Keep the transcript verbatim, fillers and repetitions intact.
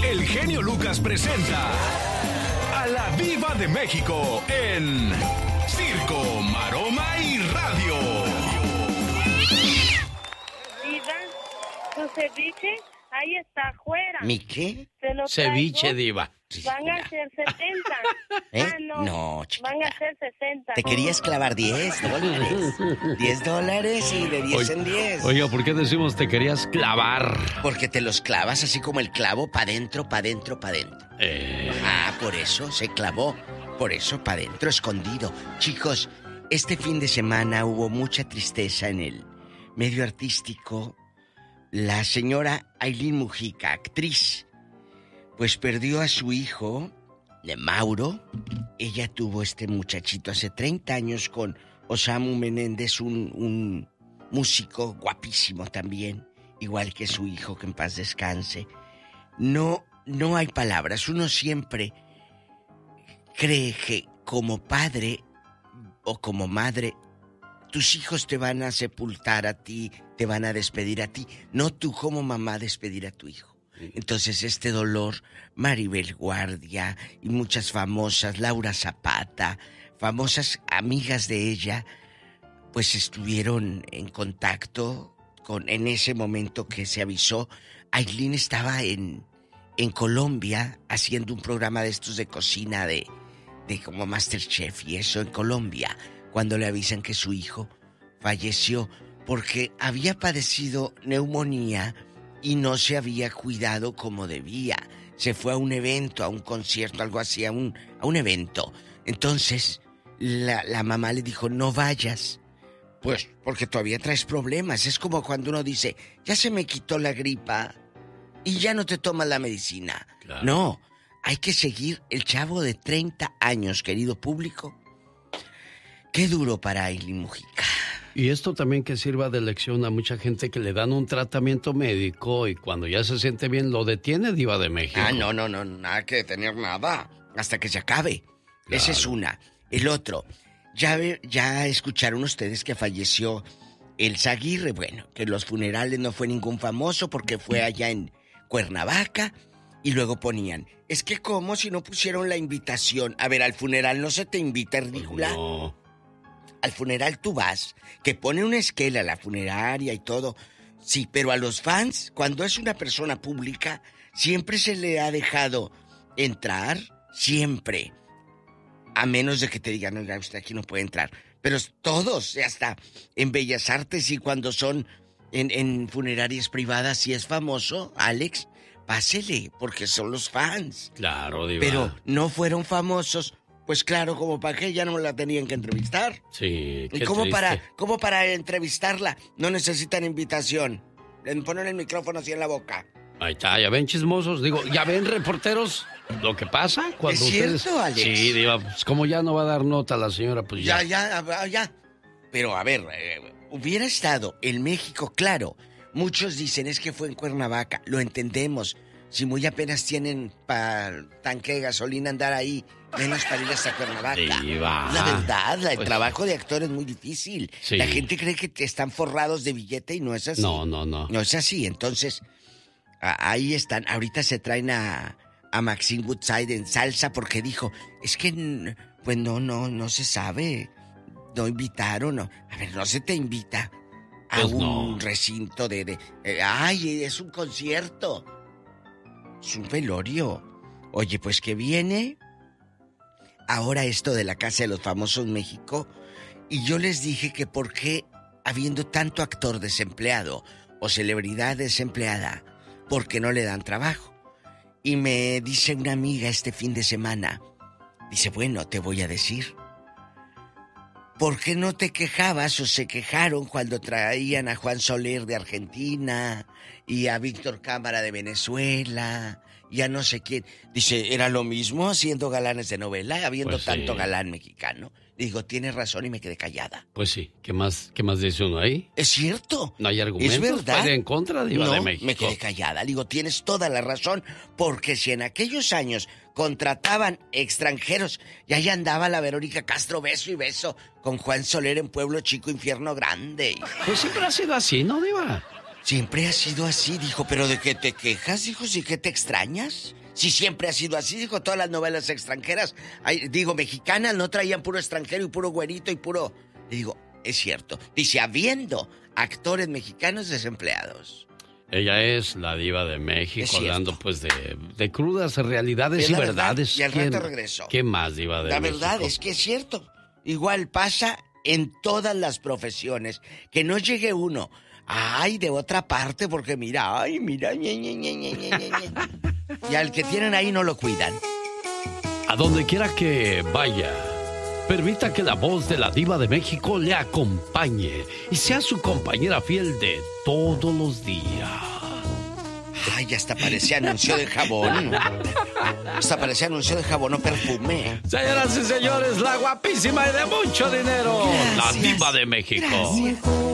el genio Lucas presenta a la Diva de México en Circo, Maroma y Radio. Diva, tu ceviche ahí está afuera. ¿Mi qué? Ceviche, Diva. Van a ser setenta. ¿Eh? Ah, no. No, chiquita. Van a ser sesenta. Te querías clavar diez dólares. diez dólares y de diez en diez. Oiga, ¿por qué decimos te querías clavar? Porque te los clavas así como el clavo, pa' dentro, pa' dentro, pa' dentro. Eh... Ah, por eso se clavó. Por eso pa' dentro, escondido. Chicos, este fin de semana hubo mucha tristeza en el medio artístico. La señora Ailín Mujica, actriz, pues perdió a su hijo, de Mauro. Ella tuvo este muchachito hace treinta años con Osamu Menéndez, un, un músico guapísimo también, igual que su hijo, que en paz descanse. No, no hay palabras. Uno siempre cree que como padre o como madre, tus hijos te van a sepultar a ti, te van a despedir a ti, no tú como mamá despedir a tu hijo. Entonces este dolor, Maribel Guardia y muchas famosas, Laura Zapata, famosas amigas de ella, pues estuvieron en contacto con, en ese momento que se avisó. Ailín estaba en, en Colombia haciendo un programa de estos de cocina, de, de como MasterChef y eso en Colombia, cuando le avisan que su hijo falleció porque había padecido neumonía y no se había cuidado como debía. Se fue a un evento, a un concierto, algo así, a un, a un evento. Entonces, la, la mamá le dijo, no vayas. Pues, porque todavía traes problemas. Es como cuando uno dice, ya se me quitó la gripa y ya no te tomas la medicina. Claro. No, hay que seguir. El chavo de treinta años, querido público. Qué duro para Ailín Mujica. Y esto también que sirva de lección a mucha gente que le dan un tratamiento médico y cuando ya se siente bien lo detiene, Diva de México. Ah, no, no, no, nada que detener nada, hasta que se acabe. Claro. Esa es una. El otro, ya, ya escucharon ustedes que falleció Elsa Aguirre. Bueno, que en los funerales no fue ningún famoso porque fue allá en Cuernavaca. Y luego ponían, es que ¿cómo si no pusieron la invitación? A ver, al funeral no se te invita, ridícula. Pues no. Al funeral tú vas, que pone una esquela a la funeraria y todo. Sí, pero a los fans, cuando es una persona pública, siempre se le ha dejado entrar, siempre. A menos de que te digan, oiga, usted aquí no puede entrar. Pero todos, hasta en Bellas Artes y cuando son en, en funerarias privadas, si es famoso, Alex, pásele, porque son los fans. Claro, Diva. Pero no fueron famosos. Pues claro, como para qué ya no la tenían que entrevistar. Sí, qué ¿Y cómo triste. para, cómo para entrevistarla no necesitan invitación? Le ponen el micrófono así en la boca. Ahí está, ya ven chismosos, digo, ya ven reporteros lo que pasa cuando ¿Es cierto, ustedes... Alex? Sí, Diva, pues como ya no va a dar nota la señora, pues ya. Ya, ya, ya. Pero a ver, eh, hubiera estado en México, claro. Muchos dicen es que fue en Cuernavaca, lo entendemos. Si muy apenas tienen para tanque de gasolina andar ahí, menos para ir hasta Cuernavaca. Diva. La verdad, la, el Pues, trabajo de actor es muy difícil. Sí. La gente cree que te están forrados de billete y no es así. No, no, no. No es así, entonces, a, ahí están. Ahorita se traen a, a Maxine Woodside en salsa porque dijo, es que, pues no, no, no se sabe. No invitaron, no. A ver, no se te invita a Pues un no. recinto de, de... eh, ay, es un concierto. Es un velorio. Oye, pues que viene ahora esto de la Casa de los Famosos México. Y yo les dije que por qué, habiendo tanto actor desempleado o celebridad desempleada, ¿por qué no le dan trabajo? Y me dice una amiga este fin de semana, dice, bueno, te voy a decir, ¿por qué no te quejabas o se quejaron cuando traían a Juan Soler de Argentina y a Víctor Cámara de Venezuela y a no sé quién? Dice, era lo mismo haciendo galanes de novela, habiendo Pues sí. tanto galán mexicano. Digo, tienes razón y me quedé callada. Pues sí, ¿qué más, qué más dice uno ahí? Es cierto. No hay argumentos. Es verdad. Puede en contra, Diva no, de México. me quedé callada. Digo, tienes toda la razón, porque si en aquellos años contrataban extranjeros, y ahí andaba la Verónica Castro beso y beso con Juan Soler en Pueblo Chico, Infierno Grande. Pues siempre ha sido así, ¿no, Diva? Siempre ha sido así, dijo, pero ¿de qué te quejas, dijo? ¿Sí que te extrañas? Si siempre ha sido así, dijo, todas las novelas extranjeras, ay, digo, mexicanas, no traían puro extranjero y puro güerito y puro... Le digo, es cierto. Dice, habiendo actores mexicanos desempleados. Ella es la diva de México, hablando pues de, de crudas realidades y verdades. Verdad, y al rato regresó. ¿Qué más, diva de la México? La verdad es que es cierto. Igual pasa en todas las profesiones. Que no llegue uno, ay, de otra parte, porque mira, ay, mira, ñe, ñe, ñe, ñe, ñe, ñe. Y al que tienen ahí no lo cuidan. A donde quiera que vaya, permita que la voz de la diva de México le acompañe y sea su compañera fiel de todos los días. Ay, hasta parecía anuncio de jabón. Hasta parecía anuncio de jabón o perfume. Señoras y señores, la guapísima y de mucho dinero, gracias, la diva de México. Gracias.